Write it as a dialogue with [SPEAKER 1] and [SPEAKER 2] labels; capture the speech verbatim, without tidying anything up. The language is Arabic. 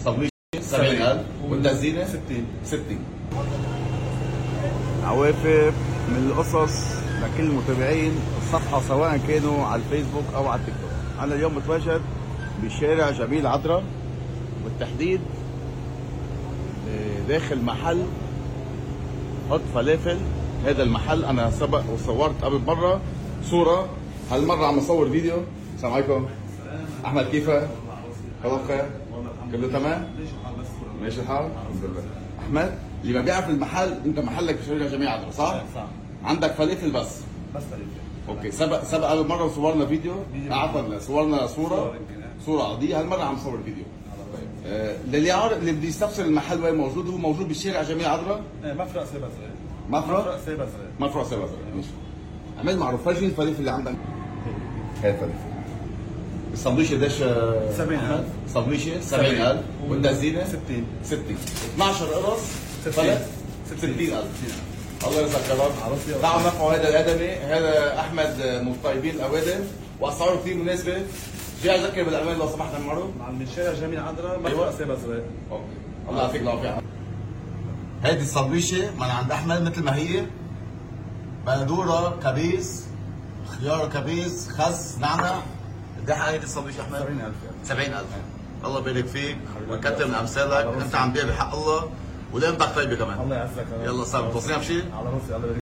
[SPEAKER 1] صبري سبعين ألف والتزينة
[SPEAKER 2] ستين
[SPEAKER 1] ستين.
[SPEAKER 3] عوافر من القصص لكل المتابعين الصفحة سواء كانوا على الفيسبوك أو على التيك توك. أنا اليوم متواجد بشارع جميل عذرا، بالتحديد داخل محل حط فلافل. هذا المحل أنا سبق وصورت قبل مرة صورة، هالمرة عم أصور فيديو. السلام عليكم. أحمد كيفك؟ كله بخير؟ كله تمام؟ ماشي الحال؟ الحمد لله. أحمد اللي ما بيعرف المحل، أنت محلك بشارع جميل عذرا صح؟
[SPEAKER 2] صح.
[SPEAKER 1] عندك فلافل بس؟
[SPEAKER 2] بس فلافل.
[SPEAKER 1] اوكي. سبق سبق قبل مره وصورنا فيديو، عفوا صورنا صوره صوره عاديه. هالمره عم نصور فيديو. طيب آه اللي يعرف اللي بده يستفسر المحل وين موجود، هو موجود بالشارع جميل عذرا.
[SPEAKER 2] ايه مفرق سيبا زرق.
[SPEAKER 1] مفرق
[SPEAKER 2] سيبا زرق.
[SPEAKER 1] مفرق سيبا زرق. ماشي. عمل معروف. فرجيني الفلافل اللي عندك. هاي الفلافل. السندويشه قديش؟
[SPEAKER 2] سبعين ألف.
[SPEAKER 1] سندويشه سبعين ألف والتزينه
[SPEAKER 2] ستين
[SPEAKER 1] ستين. اثنعش قرص فلت ستين ألف. الله يرزقك يا رب. تعالوا نرفعوا هذا الادمي، هذا احمد من الطيبين الاوادم، واسعاره كثير مناسبه. جاي اذكر بالامان لو سمحت عمرو.
[SPEAKER 2] من شارع جميل عذرا مفرق سيبا زرق.
[SPEAKER 1] اوكي. الله يعطيك العافيه. هيدي السندويشه من عند احمد مثل ما هي، بندوره كبيس، خيار كبيس، خس، نعنع. قد ايه هيدي السندويشه احمد؟
[SPEAKER 2] سبعين ألف.
[SPEAKER 1] سبعين ألف. الله يبارك فيك ويكثر من امثالك، انت عم تبيع بحق الله ولقيمتك طيبه كمان.
[SPEAKER 2] الله يعزك.
[SPEAKER 1] يلا صار توصينا بشيء؟
[SPEAKER 2] على راسي. الله يبارك.